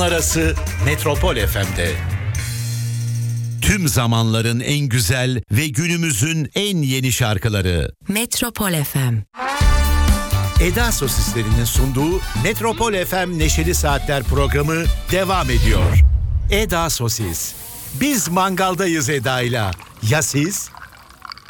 Arası Metropol FM'de. Tüm zamanların en güzel ve günümüzün en yeni şarkıları. Metropol FM. Eda Sosislerinin sunduğu Metropol FM Neşeli Saatler programı devam ediyor. Eda Sosis. Biz mangaldayız Eda'yla. Ya siz?